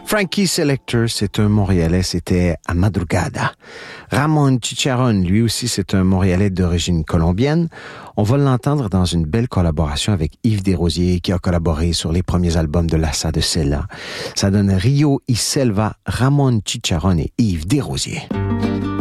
Frankie Selector, c'est un Montréalais, c'était à Madrugada. Ramon Chicharron, lui aussi, c'est un Montréalais d'origine colombienne. On va l'entendre dans une belle collaboration avec Yves Desrosiers, qui a collaboré sur les premiers albums de Lassa de Sela. Ça donne Rio y Selva, Ramon Chicharron et Yves Desrosiers.